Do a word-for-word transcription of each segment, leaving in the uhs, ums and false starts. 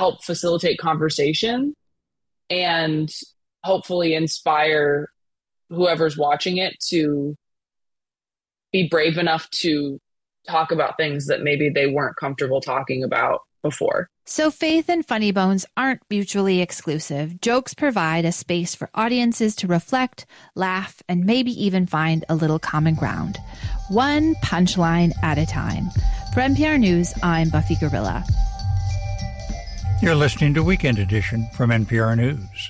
help facilitate conversation and hopefully inspire whoever's watching it to be brave enough to talk about things that maybe they weren't comfortable talking about before. So Faith and Funny Bones aren't mutually exclusive. Jokes provide a space for audiences to reflect, laugh, and maybe even find a little common ground. One punchline at a time. For N P R News, I'm Buffy Gorilla. You're listening to Weekend Edition from N P R News.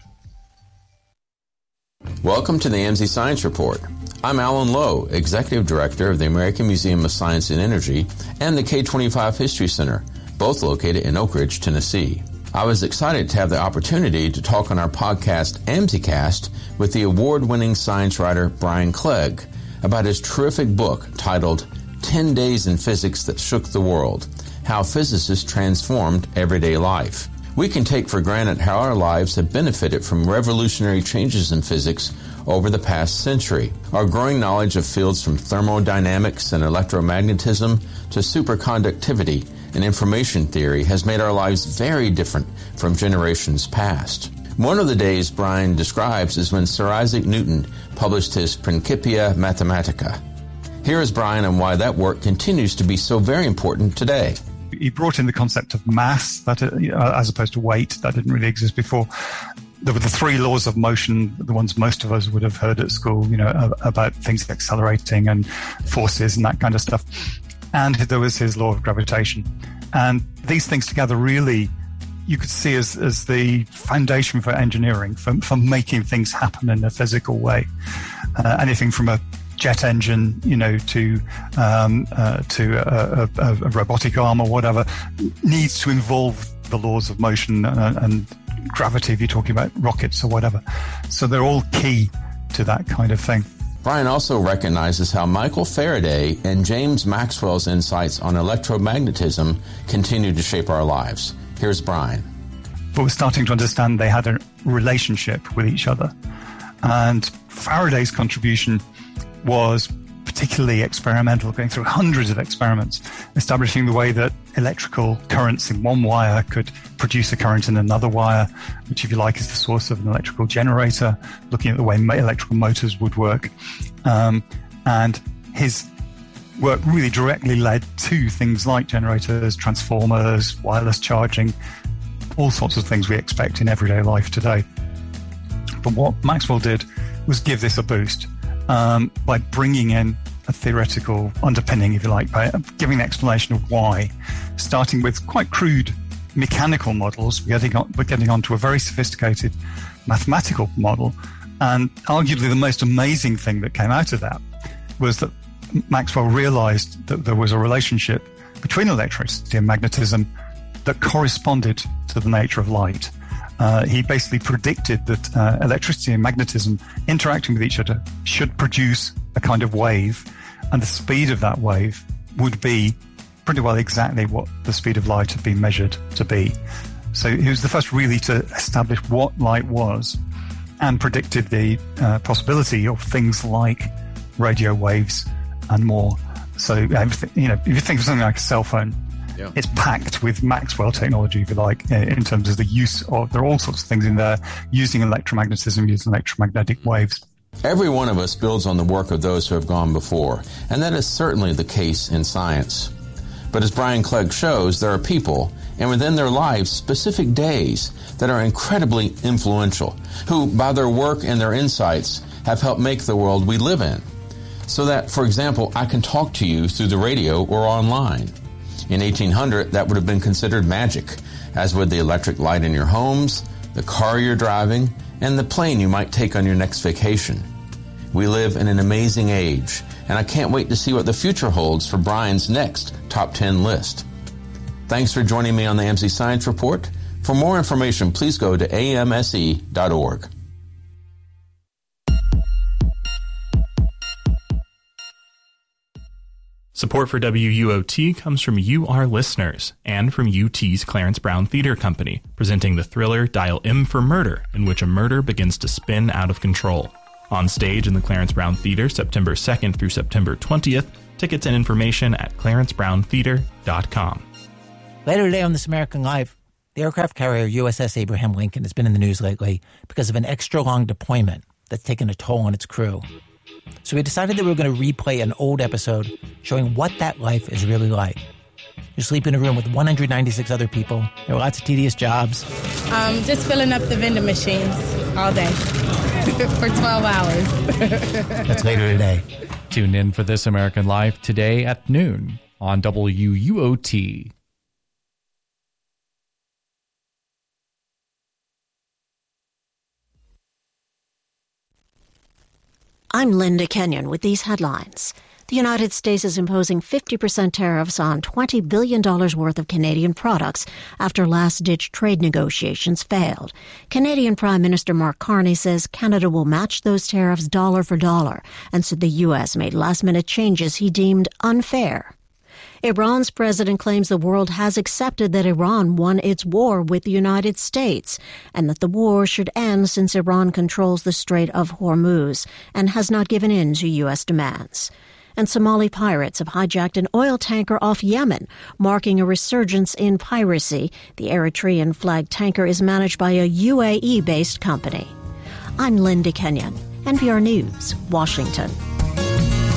Welcome to the A M Z Science Report. I'm Alan Lowe, Executive Director of the American Museum of Science and Energy and the K twenty-five History Center, both located in Oak Ridge, Tennessee. I was excited to have the opportunity to talk on our podcast, AMZcast, with the award-winning science writer Brian Clegg about his terrific book titled ten days in Physics That Shook the World, How Physicists Transformed Everyday Life. We can take for granted how our lives have benefited from revolutionary changes in physics over the past century. Our growing knowledge of fields from thermodynamics and electromagnetism to superconductivity and information theory has made our lives very different from generations past. One of the days Brian describes is when Sir Isaac Newton published his Principia Mathematica. Here is Brian on why that work continues to be so very important today. He brought in the concept of mass, that uh, as opposed to weight, that didn't really exist before. There were the three laws of motion, the ones most of us would have heard at school, you know, about things accelerating and forces and that kind of stuff. And there was his law of gravitation. And these things together really, you could see as, as the foundation for engineering, for, for making things happen in a physical way. Uh, anything from a jet engine, you know, to um, uh, to a, a, a robotic arm or whatever, needs to involve the laws of motion and, and gravity if you're talking about rockets or whatever. So they're all key to that kind of thing. Brian also recognizes how Michael Faraday and James Maxwell's insights on electromagnetism continue to shape our lives. Here's Brian. But we're starting to understand they had a relationship with each other. And Faraday's contribution was particularly experimental, going through hundreds of experiments, establishing the way that electrical currents in one wire could produce a current in another wire, which, if you like, is the source of an electrical generator, looking at the way electrical motors would work. Um, and his work really directly led to things like generators, transformers, wireless charging, all sorts of things we expect in everyday life today. But what Maxwell did was give this a boost. Um, by bringing in a theoretical underpinning, if you like, by giving an explanation of why, starting with quite crude mechanical models, we're getting on, we're getting on to a very sophisticated mathematical model. And arguably the most amazing thing that came out of that was that Maxwell realized that there was a relationship between electricity and magnetism that corresponded to the nature of light. Uh, he basically predicted that uh, electricity and magnetism interacting with each other should produce a kind of wave, and the speed of that wave would be pretty well exactly what the speed of light had been measured to be. So he was the first really to establish what light was and predicted the uh, possibility of things like radio waves and more. So, you know, if you think of something like a cell phone, yeah. It's packed with Maxwell technology, if you like, in terms of the use of, there are all sorts of things in there, using electromagnetism, using electromagnetic waves. Every one of us builds on the work of those who have gone before, and that is certainly the case in science. But as Brian Clegg shows, there are people, and within their lives, specific days that are incredibly influential, who, by their work and their insights, have helped make the world we live in. So that, for example, I can talk to you through the radio or online. In eighteen hundred, that would have been considered magic, as would the electric light in your homes, the car you're driving, and the plane you might take on your next vacation. We live in an amazing age, and I can't wait to see what the future holds for Brian's next top ten list. Thanks for joining me on the A M Z Science Report. For more information, please go to A M S E dot org. Support for W U O T comes from you, our listeners, and from U T's Clarence Brown Theater Company, presenting the thriller Dial M for Murder, in which a murder begins to spin out of control. On stage in the Clarence Brown Theater, September second through September twentieth. Tickets and information at clarence brown theater dot com. Later today on This American Life, The aircraft carrier U S S Abraham Lincoln has been in the news lately because of an extra-long deployment that's taken a toll on its crew. So we decided that we were going to replay an old episode showing what that life is really like. You sleep in a room with one hundred ninety-six other people. There are lots of tedious jobs. Um, just filling up the vending machines all day for twelve hours. That's later today. Tune in for This American Life today at noon on W U O T. I'm Linda Kenyon with these headlines. The United States is imposing fifty percent tariffs on twenty billion dollars worth of Canadian products after last-ditch trade negotiations failed. Canadian Prime Minister Mark Carney says Canada will match those tariffs dollar for dollar, and said the U S made last-minute changes he deemed unfair. Iran's president claims the world has accepted that Iran won its war with the United States and that the war should end since Iran controls the Strait of Hormuz and has not given in to U S demands. And Somali pirates have hijacked an oil tanker off Yemen, marking a resurgence in piracy. The Eritrean-flagged tanker is managed by a U A E-based company. I'm Linda Kenyon, N P R News, Washington.